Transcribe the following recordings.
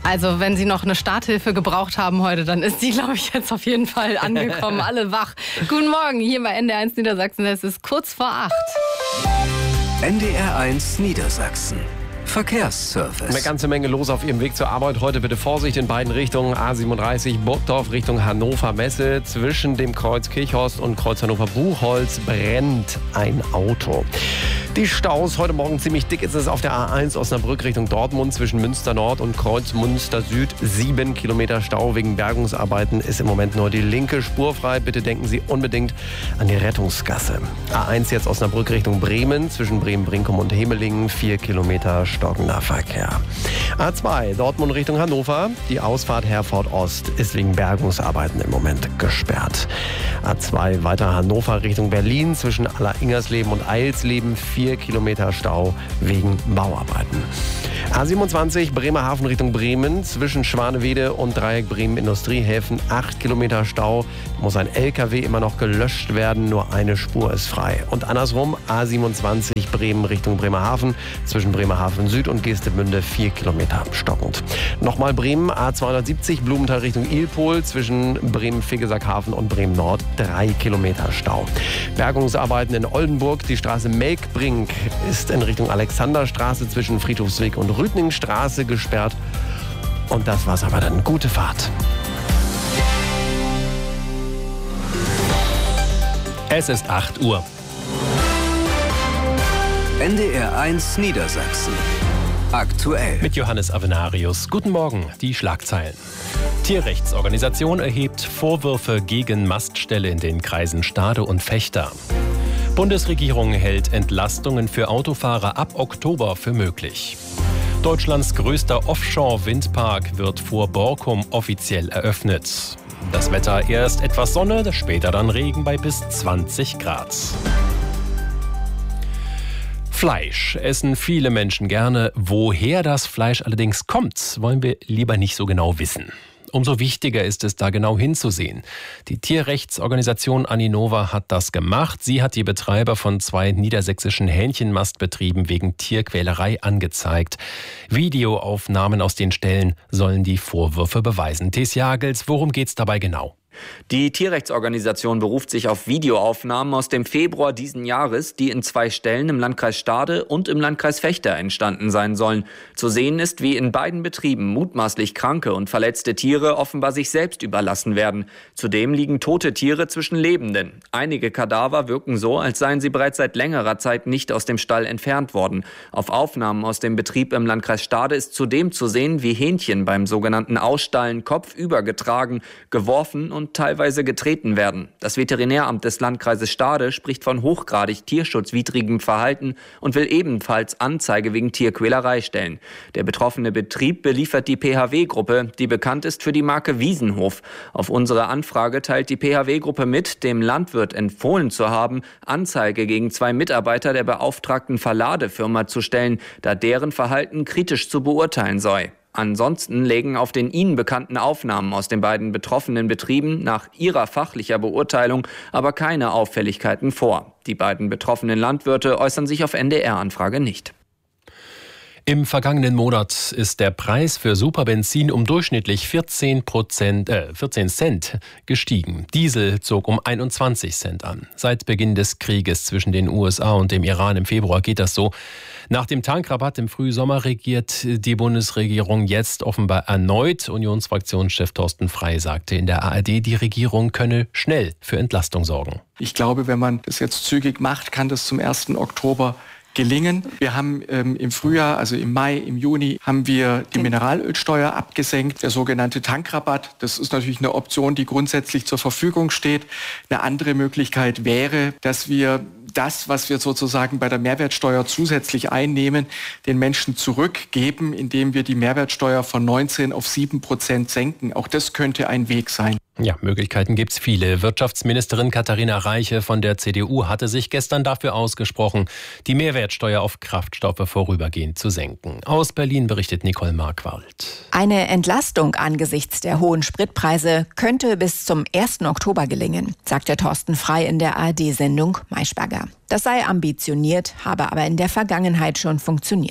Also wenn Sie noch eine Starthilfe gebraucht haben heute, dann ist die, glaube ich, jetzt auf jeden Fall angekommen. Alle wach. Guten Morgen, hier bei NDR1 Niedersachsen. Es ist kurz vor 8. NDR1 Niedersachsen. Verkehrsservice. Eine ganze Menge los auf Ihrem Weg zur Arbeit. Heute bitte Vorsicht in beiden Richtungen. A37 Burgdorf Richtung Hannover Messe. Zwischen dem Kreuz Kirchhorst und Kreuz Hannover Buchholz brennt ein Auto. Die Staus heute Morgen ziemlich dick ist es auf der A1 Osnabrück Richtung Dortmund zwischen Münster Nord und Kreuz Münster Süd. 7 Kilometer Stau wegen Bergungsarbeiten ist im Moment nur die linke Spur frei. Bitte denken Sie unbedingt an die Rettungsgasse. A1 jetzt Osnabrück Richtung Bremen zwischen Bremen-Brinkum und Hemelingen. 4 Kilometer stockender Verkehr. A2 Dortmund Richtung Hannover. Die Ausfahrt Herford Ost ist wegen Bergungsarbeiten im Moment gesperrt. A2 weiter Hannover Richtung Berlin zwischen Aller-Ingersleben und Eilsleben. 4 Kilometer Stau wegen Bauarbeiten. A27 Bremerhaven Richtung Bremen zwischen Schwanewede und Dreieck Bremen Industriehäfen. 8 Kilometer Stau. Muss ein LKW immer noch gelöscht werden. Nur eine Spur ist frei. Und andersrum A27 Bremen Richtung Bremerhaven zwischen Bremerhaven Süd und Geestemünde 4 Kilometer stockend. Nochmal Bremen A270 Blumenthal Richtung Ilpol zwischen Bremen-Fegesackhafen und Bremen Nord 3 Kilometer Stau. Bergungsarbeiten in Oldenburg. Die Straße Melkbrink ist in Richtung Alexanderstraße zwischen Friedhofsweg und Rütningstraße gesperrt. Und das war's aber dann. Gute Fahrt. Es ist 8 Uhr. NDR1 Niedersachsen. Aktuell. Mit Johannes Avenarius. Guten Morgen, die Schlagzeilen. Tierrechtsorganisation erhebt Vorwürfe gegen Maststelle in den Kreisen Stade und Vechta. Bundesregierung hält Entlastungen für Autofahrer ab Oktober für möglich. Deutschlands größter Offshore-Windpark wird vor Borkum offiziell eröffnet. Das Wetter erst etwas Sonne, später dann Regen bei bis 20 Grad. Fleisch essen viele Menschen gerne. Woher das Fleisch allerdings kommt, wollen wir lieber nicht so genau wissen. Umso wichtiger ist es, da genau hinzusehen. Die Tierrechtsorganisation Aninova hat das gemacht. Sie hat die Betreiber von 2 niedersächsischen Hähnchenmastbetrieben wegen Tierquälerei angezeigt. Videoaufnahmen aus den Ställen sollen die Vorwürfe beweisen. Tess Jagels, worum geht's dabei genau? Die Tierrechtsorganisation beruft sich auf Videoaufnahmen aus dem Februar diesen Jahres, die in 2 Ställen im Landkreis Stade und im Landkreis Vechta entstanden sein sollen. Zu sehen ist, wie in beiden Betrieben mutmaßlich kranke und verletzte Tiere offenbar sich selbst überlassen werden. Zudem liegen tote Tiere zwischen Lebenden. Einige Kadaver wirken so, als seien sie bereits seit längerer Zeit nicht aus dem Stall entfernt worden. Auf Aufnahmen aus dem Betrieb im Landkreis Stade ist zudem zu sehen, wie Hähnchen beim sogenannten Ausstallen kopfüber getragen, geworfen und teilweise getreten werden. Das Veterinäramt des Landkreises Stade spricht von hochgradig tierschutzwidrigem Verhalten und will ebenfalls Anzeige wegen Tierquälerei stellen. Der betroffene Betrieb beliefert die PHW-Gruppe, die bekannt ist für die Marke Wiesenhof. Auf unsere Anfrage teilt die PHW-Gruppe mit, dem Landwirt empfohlen zu haben, Anzeige gegen 2 Mitarbeiter der beauftragten Verladefirma zu stellen, da deren Verhalten kritisch zu beurteilen sei. Ansonsten lägen auf den ihnen bekannten Aufnahmen aus den beiden betroffenen Betrieben nach ihrer fachlicher Beurteilung aber keine Auffälligkeiten vor. Die beiden betroffenen Landwirte äußern sich auf NDR-Anfrage nicht. Im vergangenen Monat ist der Preis für Superbenzin um durchschnittlich 14 Cent gestiegen. Diesel zog um 21 Cent an. Seit Beginn des Krieges zwischen den USA und dem Iran im Februar geht das so. Nach dem Tankrabatt im Frühsommer regiert die Bundesregierung jetzt offenbar erneut. Unionsfraktionschef Thorsten Frey sagte in der ARD, die Regierung könne schnell für Entlastung sorgen. Ich glaube, wenn man das jetzt zügig macht, kann das zum 1. Oktober gelingen. Wir haben im Frühjahr, also im Mai, im Juni, haben wir die Mineralölsteuer abgesenkt. Der sogenannte Tankrabatt, das ist natürlich eine Option, die grundsätzlich zur Verfügung steht. Eine andere Möglichkeit wäre, dass wir das, was wir sozusagen bei der Mehrwertsteuer zusätzlich einnehmen, den Menschen zurückgeben, indem wir die Mehrwertsteuer von 19 auf 7% senken. Auch das könnte ein Weg sein. Ja, Möglichkeiten gibt's viele. Wirtschaftsministerin Katharina Reiche von der CDU hatte sich gestern dafür ausgesprochen, die Mehrwertsteuer auf Kraftstoffe vorübergehend zu senken. Aus Berlin berichtet Nicole Markwald. Eine Entlastung angesichts der hohen Spritpreise könnte bis zum 1. Oktober gelingen, sagte Thorsten Frey in der ARD-Sendung Maischberger. Das sei ambitioniert, habe aber in der Vergangenheit schon funktioniert.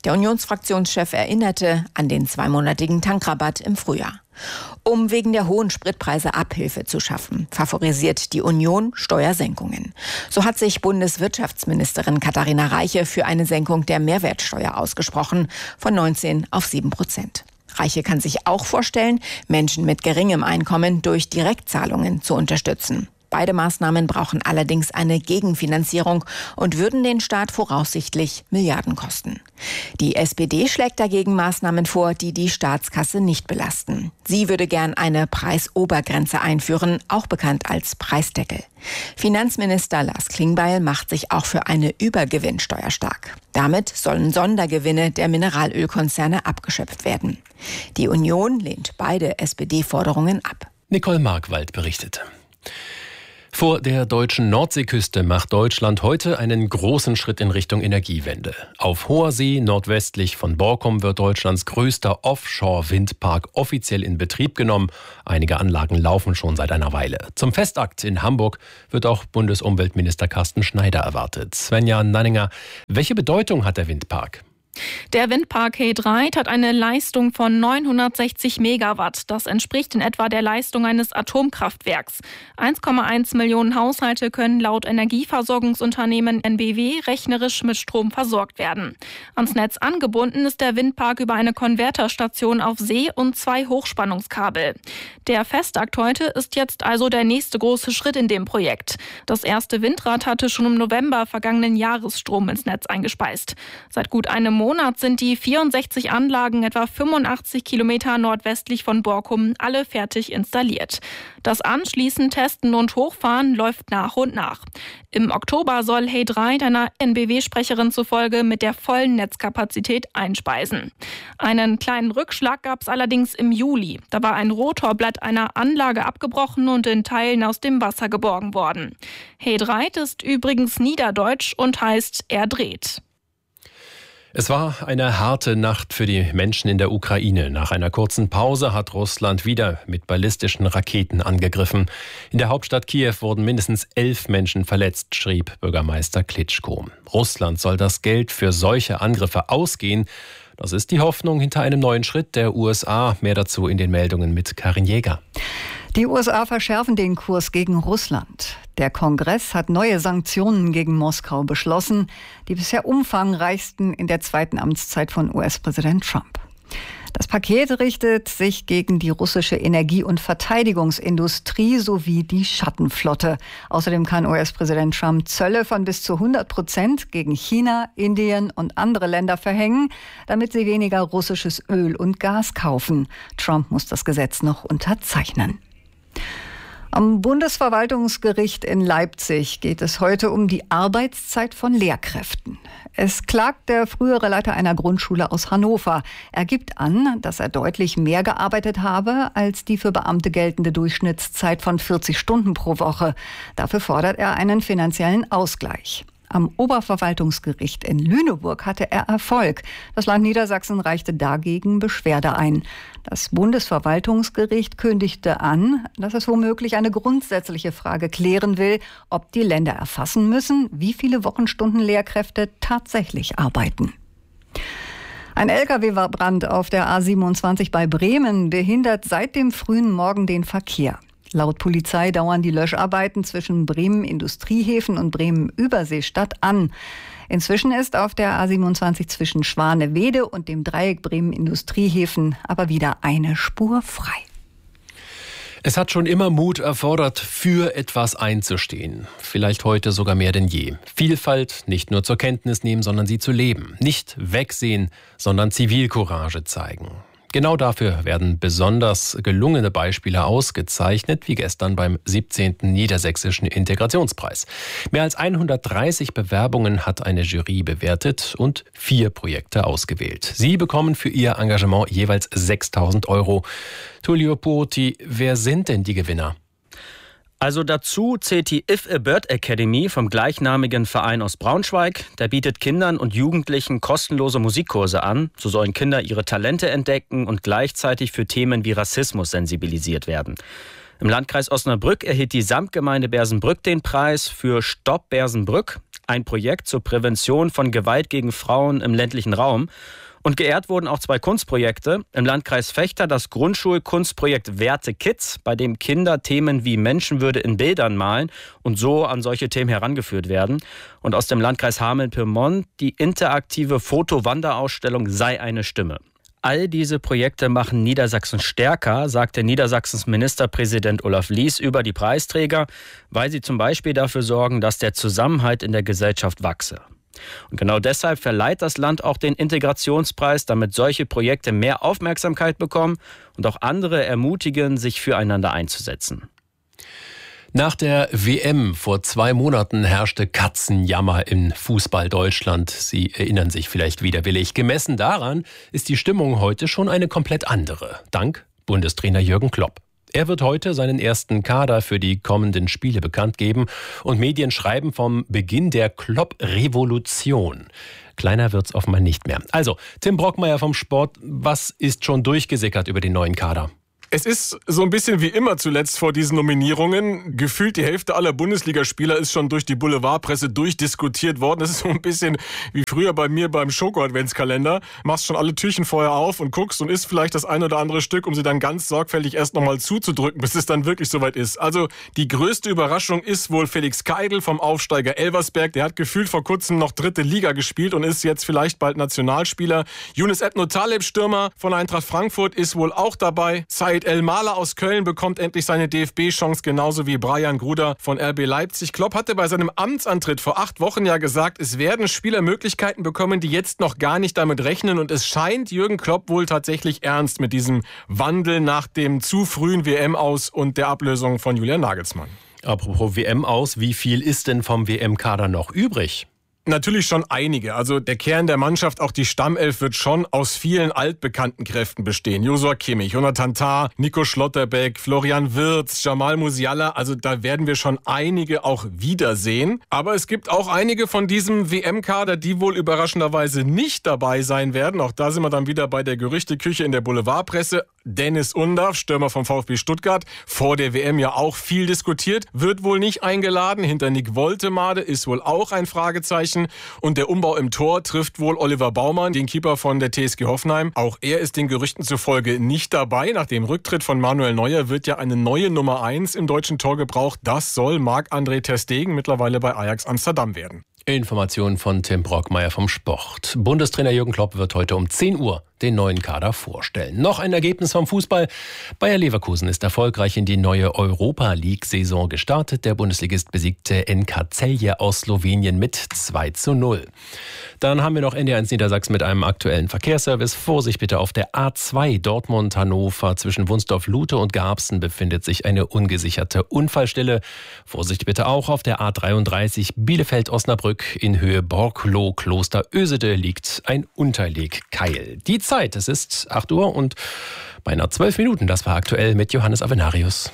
Der Unionsfraktionschef erinnerte an den 2-monatigen Tankrabatt im Frühjahr. Um wegen der hohen Spritpreise Abhilfe zu schaffen, favorisiert die Union Steuersenkungen. So hat sich Bundeswirtschaftsministerin Katharina Reiche für eine Senkung der Mehrwertsteuer ausgesprochen, von 19 auf 7%. Reiche kann sich auch vorstellen, Menschen mit geringem Einkommen durch Direktzahlungen zu unterstützen. Beide Maßnahmen brauchen allerdings eine Gegenfinanzierung und würden den Staat voraussichtlich Milliarden kosten. Die SPD schlägt dagegen Maßnahmen vor, die die Staatskasse nicht belasten. Sie würde gern eine Preisobergrenze einführen, auch bekannt als Preisdeckel. Finanzminister Lars Klingbeil macht sich auch für eine Übergewinnsteuer stark. Damit sollen Sondergewinne der Mineralölkonzerne abgeschöpft werden. Die Union lehnt beide SPD-Forderungen ab. Nicole Markwald berichtet. Vor der deutschen Nordseeküste macht Deutschland heute einen großen Schritt in Richtung Energiewende. Auf hoher See nordwestlich von Borkum wird Deutschlands größter Offshore-Windpark offiziell in Betrieb genommen. Einige Anlagen laufen schon seit einer Weile. Zum Festakt in Hamburg wird auch Bundesumweltminister Carsten Schneider erwartet. Svenja Nanninger, welche Bedeutung hat der Windpark? Der Windpark He Dreiht hat eine Leistung von 960 Megawatt. Das entspricht in etwa der Leistung eines Atomkraftwerks. 1,1 Millionen Haushalte können laut Energieversorgungsunternehmen NBW rechnerisch mit Strom versorgt werden. Ans Netz angebunden ist der Windpark über eine Konverterstation auf See und 2 Hochspannungskabel. Der Festakt heute ist jetzt also der nächste große Schritt in dem Projekt. Das erste Windrad hatte schon im November vergangenen Jahres Strom ins Netz eingespeist. Seit gut einem Monat sind die 64 Anlagen etwa 85 Kilometer nordwestlich von Borkum alle fertig installiert. Das Anschließen, Testen und Hochfahren läuft nach und nach. Im Oktober soll He Dreiht einer NBW-Sprecherin zufolge mit der vollen Netzkapazität einspeisen. Einen kleinen Rückschlag gab es allerdings im Juli. Da war ein Rotorblatt einer Anlage abgebrochen und in Teilen aus dem Wasser geborgen worden. He Dreiht ist übrigens niederdeutsch und heißt er dreht. Es war eine harte Nacht für die Menschen in der Ukraine. Nach einer kurzen Pause hat Russland wieder mit ballistischen Raketen angegriffen. In der Hauptstadt Kiew wurden mindestens 11 Menschen verletzt, schrieb Bürgermeister Klitschko. Russland soll das Geld für solche Angriffe ausgehen. Das ist die Hoffnung hinter einem neuen Schritt der USA. Mehr dazu in den Meldungen mit Karin Jäger. Die USA verschärfen den Kurs gegen Russland. Der Kongress hat neue Sanktionen gegen Moskau beschlossen, die bisher umfangreichsten in der zweiten Amtszeit von US-Präsident Trump. Das Paket richtet sich gegen die russische Energie- und Verteidigungsindustrie sowie die Schattenflotte. Außerdem kann US-Präsident Trump Zölle von bis zu 100% gegen China, Indien und andere Länder verhängen, damit sie weniger russisches Öl und Gas kaufen. Trump muss das Gesetz noch unterzeichnen. Am Bundesverwaltungsgericht in Leipzig geht es heute um die Arbeitszeit von Lehrkräften. Es klagt der frühere Leiter einer Grundschule aus Hannover. Er gibt an, dass er deutlich mehr gearbeitet habe als die für Beamte geltende Durchschnittszeit von 40 Stunden pro Woche. Dafür fordert er einen finanziellen Ausgleich. Am Oberverwaltungsgericht in Lüneburg hatte er Erfolg. Das Land Niedersachsen reichte dagegen Beschwerde ein. Das Bundesverwaltungsgericht kündigte an, dass es womöglich eine grundsätzliche Frage klären will, ob die Länder erfassen müssen, wie viele Wochenstunden Lehrkräfte tatsächlich arbeiten. Ein Lkw-Brand auf der A27 bei Bremen behindert seit dem frühen Morgen den Verkehr. Laut Polizei dauern die Löscharbeiten zwischen Bremen-Industriehäfen und Bremen-Überseestadt an. Inzwischen ist auf der A27 zwischen Schwanewede und dem Dreieck Bremen-Industriehäfen aber wieder eine Spur frei. Es hat schon immer Mut erfordert, für etwas einzustehen. Vielleicht heute sogar mehr denn je. Vielfalt nicht nur zur Kenntnis nehmen, sondern sie zu leben. Nicht wegsehen, sondern Zivilcourage zeigen. Genau dafür werden besonders gelungene Beispiele ausgezeichnet, wie gestern beim 17. Niedersächsischen Integrationspreis. Mehr als 130 Bewerbungen hat eine Jury bewertet und 4 Projekte ausgewählt. Sie bekommen für ihr Engagement jeweils 6.000 €. Tullio Puoti, wer sind denn die Gewinner? Also dazu zählt die If a Bird Academy vom gleichnamigen Verein aus Braunschweig. Der bietet Kindern und Jugendlichen kostenlose Musikkurse an. So sollen Kinder ihre Talente entdecken und gleichzeitig für Themen wie Rassismus sensibilisiert werden. Im Landkreis Osnabrück erhielt die Samtgemeinde Bersenbrück den Preis für Stopp Bersenbrück, ein Projekt zur Prävention von Gewalt gegen Frauen im ländlichen Raum. Und geehrt wurden auch 2 Kunstprojekte. Im Landkreis Vechta das Grundschulkunstprojekt Werte Kids, bei dem Kinder Themen wie Menschenwürde in Bildern malen und so an solche Themen herangeführt werden. Und aus dem Landkreis Hameln-Pyrmont die interaktive Foto-Wanderausstellung Sei eine Stimme. All diese Projekte machen Niedersachsen stärker, sagte Niedersachsens Ministerpräsident Olaf Lies über die Preisträger, weil sie zum Beispiel dafür sorgen, dass der Zusammenhalt in der Gesellschaft wachse. Und genau deshalb verleiht das Land auch den Integrationspreis, damit solche Projekte mehr Aufmerksamkeit bekommen und auch andere ermutigen, sich füreinander einzusetzen. Nach der WM vor 2 Monaten herrschte Katzenjammer in Fußball Deutschland. Sie erinnern sich vielleicht widerwillig. Gemessen daran ist die Stimmung heute schon eine komplett andere. Dank Bundestrainer Jürgen Klopp. Er wird heute seinen ersten Kader für die kommenden Spiele bekannt geben und Medien schreiben vom Beginn der Klopp-Revolution. Kleiner wird's offenbar nicht mehr. Also, Tim Brockmeier vom Sport, was ist schon durchgesickert über den neuen Kader? Es ist so ein bisschen wie immer zuletzt vor diesen Nominierungen. Gefühlt die Hälfte aller Bundesligaspieler ist schon durch die Boulevardpresse durchdiskutiert worden. Das ist so ein bisschen wie früher bei mir beim Schoko-Adventskalender. Machst schon alle Türchen vorher auf und guckst und isst vielleicht das ein oder andere Stück, um sie dann ganz sorgfältig erst nochmal zuzudrücken, bis es dann wirklich soweit ist. Also die größte Überraschung ist wohl Felix Keidl vom Aufsteiger Elversberg. Der hat gefühlt vor kurzem noch 3. Liga gespielt und ist jetzt vielleicht bald Nationalspieler. Yunus Ebno Taleb, Stürmer von Eintracht Frankfurt, ist wohl auch dabei. Said El-Maler aus Köln bekommt endlich seine DFB-Chance, genauso wie Brian Gruder von RB Leipzig. Klopp hatte bei seinem Amtsantritt vor 8 Wochen ja gesagt, es werden Spieler Möglichkeiten bekommen, die jetzt noch gar nicht damit rechnen. Und es scheint Jürgen Klopp wohl tatsächlich ernst mit diesem Wandel nach dem zu frühen WM-Aus und der Ablösung von Julian Nagelsmann. Apropos WM-Aus, wie viel ist denn vom WM-Kader noch übrig? Natürlich schon einige. Also der Kern der Mannschaft, auch die Stammelf, wird schon aus vielen altbekannten Kräften bestehen. Joshua Kimmich, Jonathan Tah, Nico Schlotterbeck, Florian Wirtz, Jamal Musiala. Also da werden wir schon einige auch wiedersehen. Aber es gibt auch einige von diesem WM-Kader, die wohl überraschenderweise nicht dabei sein werden. Auch da sind wir dann wieder bei der Gerüchteküche in der Boulevardpresse. Dennis Undaff, Stürmer vom VfB Stuttgart, vor der WM ja auch viel diskutiert, wird wohl nicht eingeladen. Hinter Nick Woltemade ist wohl auch ein Fragezeichen. Und der Umbau im Tor trifft wohl Oliver Baumann, den Keeper von der TSG Hoffenheim. Auch er ist den Gerüchten zufolge nicht dabei. Nach dem Rücktritt von Manuel Neuer wird ja eine neue Nummer 1 im deutschen Tor gebraucht. Das soll Marc-André ter Stegen, mittlerweile bei Ajax Amsterdam, werden. Informationen von Tim Brockmeier vom Sport. Bundestrainer Jürgen Klopp wird heute um 10 Uhr den neuen Kader vorstellen. Noch ein Ergebnis vom Fußball. Bayer Leverkusen ist erfolgreich in die neue Europa-League-Saison gestartet. Der Bundesligist besiegte NK Celje aus Slowenien mit 2:0. Dann haben wir noch NDR1 Niedersachsen mit einem aktuellen Verkehrsservice. Vorsicht bitte auf der A2 Dortmund-Hannover. Zwischen Wunsdorf-Lute und Garbsen befindet sich eine ungesicherte Unfallstelle. Vorsicht bitte auch auf der A33 Bielefeld-Osnabrück. In Höhe Borkloh-Kloster-Ösede liegt ein Unterlegkeil. Die Zeit, es ist 8 Uhr und beinahe 12 Minuten. Das war aktuell mit Johannes Avenarius.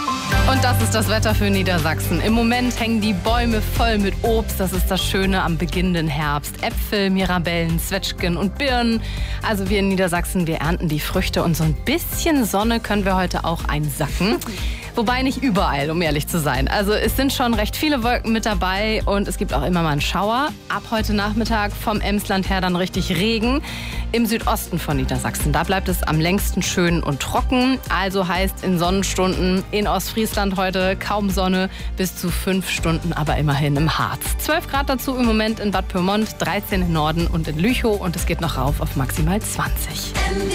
Und das ist das Wetter für Niedersachsen. Im Moment hängen die Bäume voll mit Obst. Das ist das Schöne am beginnenden Herbst. Äpfel, Mirabellen, Zwetschgen und Birnen. Also wir in Niedersachsen, wir ernten die Früchte und so ein bisschen Sonne können wir heute auch einsacken. Wobei nicht überall, um ehrlich zu sein. Also es sind schon recht viele Wolken mit dabei und es gibt auch immer mal einen Schauer. Ab heute Nachmittag vom Emsland her dann richtig Regen. Im Südosten von Niedersachsen, da bleibt es am längsten schön und trocken. Also heißt in Sonnenstunden in Ostfriesland heute kaum Sonne, bis zu 5 Stunden aber immerhin im Harz. 12 Grad dazu im Moment in Bad Pyrmont, 13 im Norden und in Lüchow und es geht noch rauf auf maximal 20.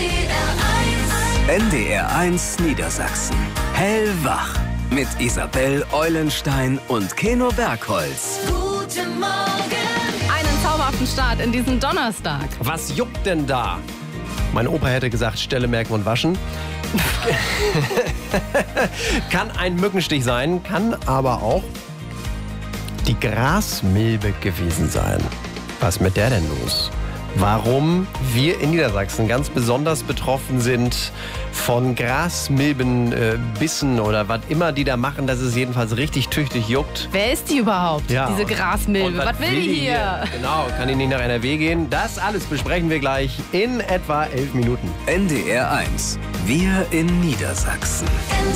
NDR1 Niedersachsen. Hellwach. Mit Isabel Eulenstein und Keno Bergholz. Guten Morgen. Einen zauberhaften Start in diesen Donnerstag. Was juckt denn da? Mein Opa hätte gesagt, Stelle merken und waschen. Kann ein Mückenstich sein, kann aber auch die Grasmilbe gewesen sein. Was ist mit der denn los? Warum wir in Niedersachsen ganz besonders betroffen sind von Grasmilbenbissen oder was immer die da machen, dass es jedenfalls richtig tüchtig juckt. Wer ist die überhaupt, diese Grasmilbe? Was will die hier? Genau, kann die nicht nach NRW gehen? Das alles besprechen wir gleich in etwa 11 Minuten. NDR1. Wir in Niedersachsen.